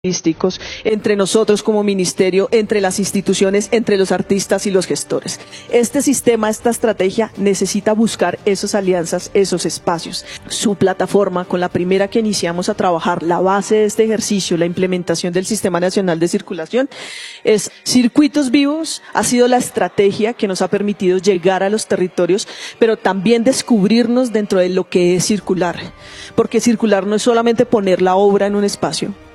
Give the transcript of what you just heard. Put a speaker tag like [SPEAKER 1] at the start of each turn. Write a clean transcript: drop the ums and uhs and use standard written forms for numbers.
[SPEAKER 1] artísticos, entre nosotros como ministerio, entre las instituciones, entre los artistas y los gestores. Este sistema, esta estrategia necesita buscar esas alianzas, esos espacios. Su plataforma, con la primera que iniciamos a trabajar, la base de este ejercicio, la implementación del Sistema Nacional de Circulación, es Circuitos Vivos. Ha sido la estrategia que nos ha permitido llegar a los territorios, pero también descubrirnos dentro de lo que es circular. Porque circular no es solamente poner la obra en un espacio.